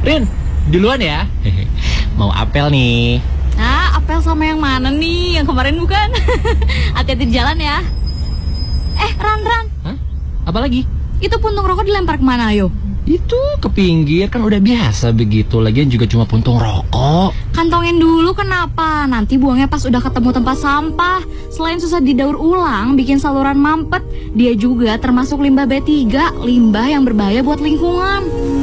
Rin, duluan ya. Mau apel nih. Nah, apel sama yang mana nih? Yang kemarin bukan? Hati-hati di jalan ya. Ran. Hah? Apa lagi? Itu puntung rokok dilempar kemana, ayo? Itu ke pinggir, kan udah biasa begitu. Lagian juga cuma puntung rokok. Kantongin dulu kenapa? Nanti buangnya pas udah ketemu tempat sampah. Selain susah didaur ulang, bikin saluran mampet, dia juga termasuk limbah B3, limbah yang berbahaya buat lingkungan.